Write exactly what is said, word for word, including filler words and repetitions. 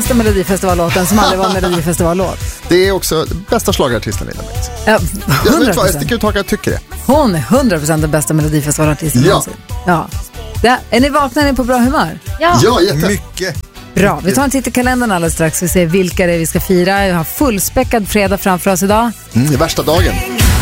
bästa Melodifestivallåten som aldrig var Melodifestivallåt. Det är också bästa schlagerartisten Linda Bengtzing. Ja, hundra procent. Jag sticker ut hakan, jag tycker det. Hon är hundra procent den bästa Melodifestivalartisten. Ja. Ja. Ja. Är ni vakna, är ni på bra humör? Ja, ja jätte. Mycket. Bra, vi tar en titt i kalendern alldeles strax. Vi ser vilka det är vi ska fira. Vi har fullspäckad fredag framför oss idag. Mm, det är värsta dagen.